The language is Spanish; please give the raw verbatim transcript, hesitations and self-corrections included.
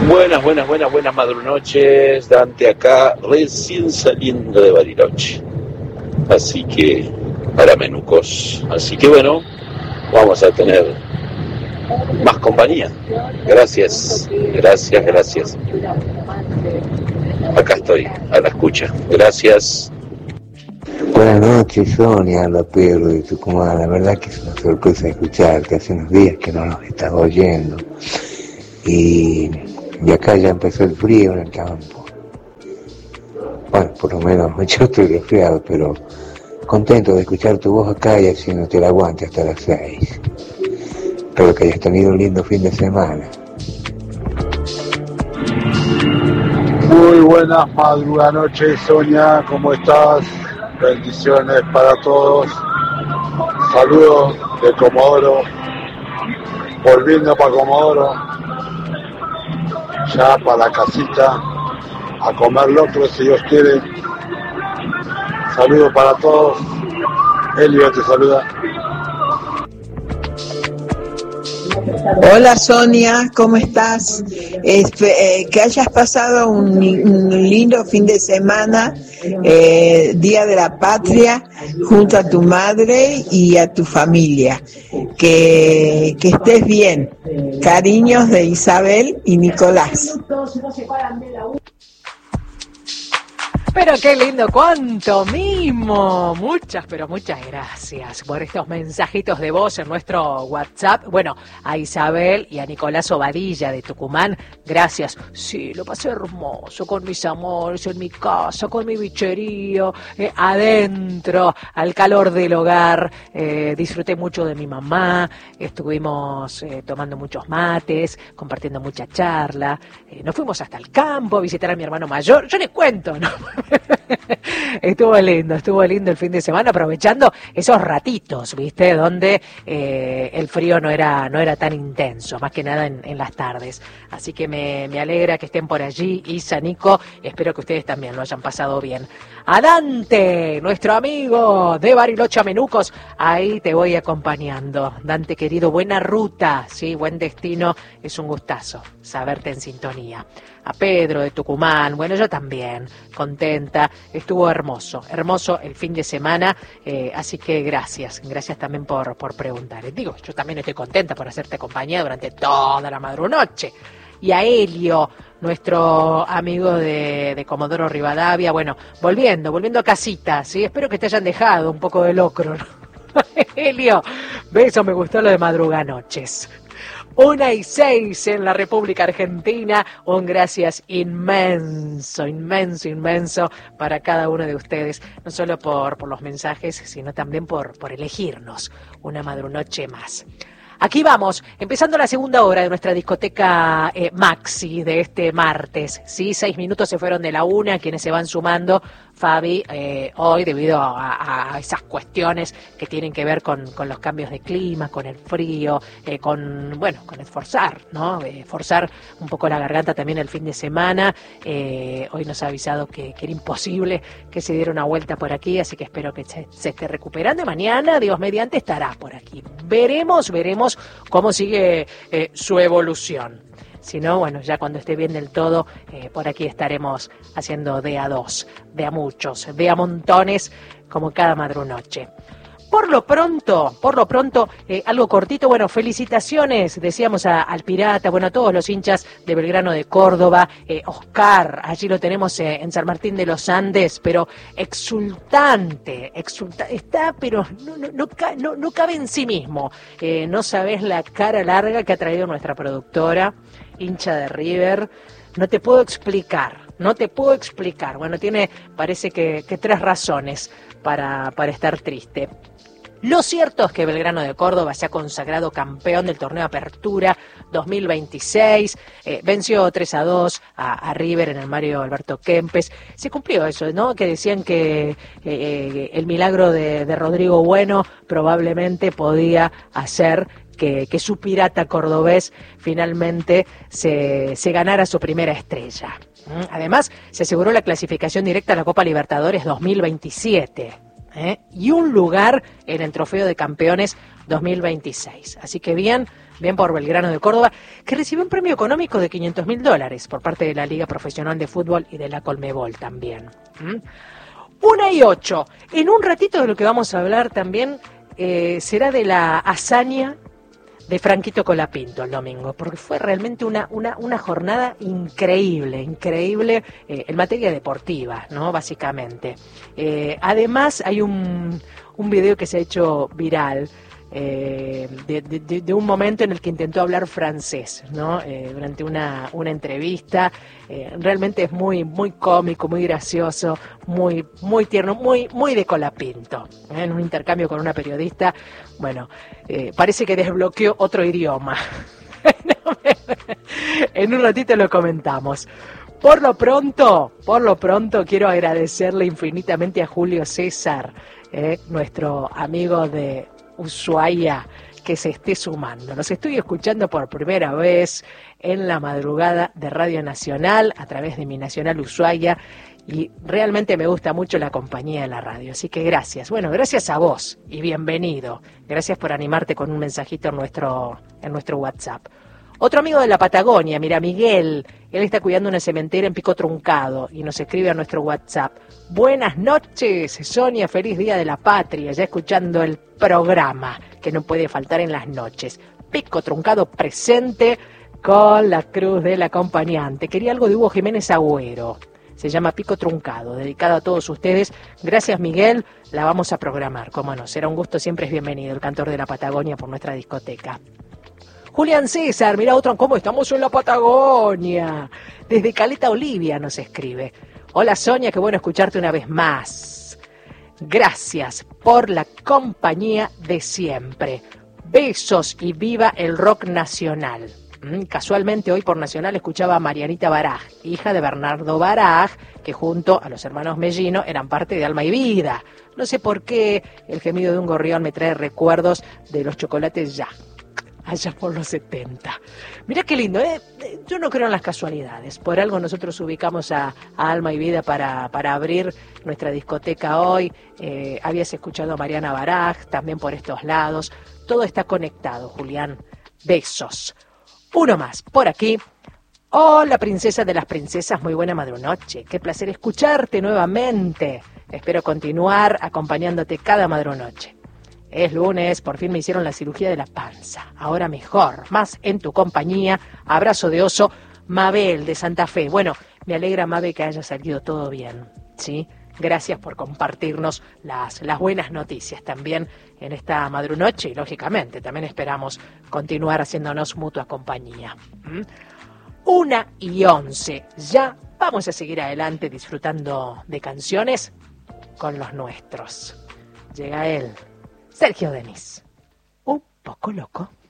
Buenas, buenas, buenas, buenas madrunoches. Dante acá, recién saliendo de Bariloche. Así que, para menucos. Así que bueno, vamos a tener más compañía. Gracias, gracias, gracias. Acá estoy, a la escucha. Gracias. Buenas noches, Sonia, habla Pedro de Tucumán. La verdad que es una sorpresa escucharte. Hace unos días que no nos estaba oyendo. Y, y acá ya empezó el frío en el campo. Bueno, por lo menos yo estoy resfriado, pero contento de escuchar tu voz acá y haciéndote el aguante hasta las seis. Espero que hayas tenido un lindo fin de semana. Muy buenas madrugadas noches, Sonia, ¿cómo estás? Bendiciones para todos. Saludos de Comodoro. Volviendo para Comodoro. Ya para la casita. A comer locro si Dios quiere. Saludos para todos. Elio te saluda. Hola Sonia, ¿cómo estás? Eh, que hayas pasado un, un lindo fin de semana, eh, Día de la Patria, junto a tu madre y a tu familia. Que, que estés bien. Cariños de Isabel y Nicolás. Pero qué lindo, cuánto mimo. Muchas, pero muchas gracias por estos mensajitos de voz en nuestro WhatsApp. Bueno, a Isabel y a Nicolás Obadilla de Tucumán, gracias. Sí, lo pasé hermoso con mis amores, en mi casa, con mi bicherío, eh, adentro, al calor del hogar. Eh, disfruté mucho de mi mamá, estuvimos eh, tomando muchos mates, compartiendo mucha charla. Eh, nos fuimos hasta el campo a visitar a mi hermano mayor. Yo les cuento, ¿no? Estuvo lindo, estuvo lindo el fin de semana, aprovechando esos ratitos, ¿viste? Donde eh, el frío no era no era tan intenso, más que nada en, en las tardes. Así que me, me alegra que estén por allí, Isa, Nico, espero que ustedes también lo hayan pasado bien. A Dante, nuestro amigo de Bariloche a Menucos, ahí te voy acompañando. Dante querido, buena ruta, sí, buen destino, es un gustazo saberte en sintonía. A Pedro de Tucumán, bueno, yo también, contenta, estuvo hermoso, hermoso el fin de semana, eh, así que gracias, gracias también por, por preguntar. Digo, yo también estoy contenta por hacerte compañía durante toda la madrunoche. Y a Helio, nuestro amigo de, de Comodoro Rivadavia, bueno, volviendo, volviendo a casita, ¿sí? Espero que te hayan dejado un poco de locro, ¿no? Helio, beso, me gustó lo de madruganoches. Una y seis en la República Argentina, un gracias inmenso, inmenso, inmenso para cada uno de ustedes, no solo por, por los mensajes, sino también por, por elegirnos una madrunoche más. Aquí vamos, empezando la segunda hora de nuestra discoteca eh, Maxi de este martes, ¿sí? Seis minutos se fueron de la una, quienes se van sumando, Fabi, eh, hoy debido a, a esas cuestiones que tienen que ver con, con los cambios de clima, con el frío, eh, con, bueno, con esforzar, ¿no? Eh, forzar un poco la garganta también el fin de semana, eh, hoy nos ha avisado que, que era imposible que se diera una vuelta por aquí, así que espero que se, se esté recuperando, mañana, Dios mediante, estará por aquí. Veremos, veremos cómo sigue eh, su evolución. Si no, bueno, ya cuando esté bien del todo, eh, por aquí estaremos haciendo de a dos, de a muchos, de a montones, como cada madrunoche. Por lo pronto, por lo pronto, eh, algo cortito, bueno, felicitaciones, decíamos a, al Pirata, bueno, a todos los hinchas de Belgrano de Córdoba, eh, Oscar, allí lo tenemos eh, en San Martín de los Andes, pero exultante, exultante, está, pero no, no, no, no, no cabe en sí mismo, eh, no sabés la cara larga que ha traído nuestra productora, hincha de River, no te puedo explicar, no te puedo explicar, bueno, tiene, parece que, que tres razones para, para estar triste. Lo cierto es que Belgrano de Córdoba se ha consagrado campeón del torneo Apertura dos mil veintiséis, eh, venció tres a dos a, a River en el Mario Alberto Kempes. Se cumplió eso, ¿no? Que decían que eh, el milagro de, de Rodrigo Bueno probablemente podía hacer que, que su Pirata cordobés finalmente se, se ganara su primera estrella. Además, se aseguró la clasificación directa a la Copa Libertadores dos mil veintisiete. ¿Eh? Y un lugar en el Trofeo de Campeones dos mil veintiséis. Así que bien, bien por Belgrano de Córdoba, que recibió un premio económico de quinientos mil dólares por parte de la Liga Profesional de Fútbol y de la Colmebol también. ¿Mm? Una y ocho. En un ratito de lo que vamos a hablar también eh, será de la hazaña de Franquito Colapinto el domingo, porque fue realmente una, una, una jornada increíble, increíble eh, en materia deportiva, ¿no? Básicamente. Eh, además hay un, un video que se ha hecho viral, Eh, de, de, de un momento en el que intentó hablar francés, ¿no? Eh, durante una, una entrevista. Eh, realmente es muy, muy cómico, muy gracioso, muy, muy tierno, muy, muy de Colapinto, ¿eh? En un intercambio con una periodista, bueno, eh, parece que desbloqueó otro idioma. En un ratito lo comentamos. Por lo pronto, por lo pronto quiero agradecerle infinitamente a Julio César, eh, nuestro amigo de Ushuaia, que se esté sumando. Los estoy escuchando por primera vez en la madrugada de Radio Nacional a través de mi Nacional Ushuaia y realmente me gusta mucho la compañía de la radio, así que gracias. Bueno, gracias a vos y bienvenido. Gracias por animarte con un mensajito en nuestro, en nuestro WhatsApp. Otro amigo de la Patagonia, mira, Miguel, él está cuidando una cementera en Pico Truncado y nos escribe a nuestro WhatsApp. Buenas noches, Sonia, feliz Día de la Patria, ya escuchando el programa que no puede faltar en las noches. Pico Truncado presente con la cruz del acompañante. Quería algo de Hugo Jiménez Agüero. Se llama Pico Truncado, dedicado a todos ustedes. Gracias, Miguel, la vamos a programar, cómo no, será un gusto, siempre es bienvenido el cantor de la Patagonia por nuestra discoteca. Julián César, mira otro, ¿cómo estamos en la Patagonia? Desde Caleta Olivia nos escribe. Hola Sonia, qué bueno escucharte una vez más. Gracias por la compañía de siempre. Besos y viva el rock nacional. Mm, casualmente hoy por Nacional escuchaba a Marianita Baraj, hija de Bernardo Baraj, que junto a los hermanos Mellino eran parte de Alma y Vida. No sé por qué el gemido de un gorrión me trae recuerdos de los chocolates ya. Allá por los setenta. Mira qué lindo, ¿eh? Yo no creo en las casualidades. Por algo nosotros ubicamos a, a Alma y Vida para, para abrir nuestra discoteca hoy. Eh, habías escuchado a Mariana Baraj, también por estos lados. Todo está conectado, Julián. Besos. Uno más, por aquí. Hola, princesa de las princesas, muy buena madrunoche. Qué placer escucharte nuevamente. Espero continuar acompañándote cada madrunoche. Es lunes, por fin me hicieron la cirugía de la panza. Ahora mejor, más en tu compañía. Abrazo de oso, Mabel de Santa Fe. Bueno, me alegra, Mabel, que haya salido todo bien, ¿sí? Gracias por compartirnos las, las buenas noticias también en esta madrunoche y, lógicamente, también esperamos continuar haciéndonos mutua compañía. ¿Mm? Una y once. Ya vamos a seguir adelante disfrutando de canciones con los nuestros. Llega él. Sergio Denis, un poco loco.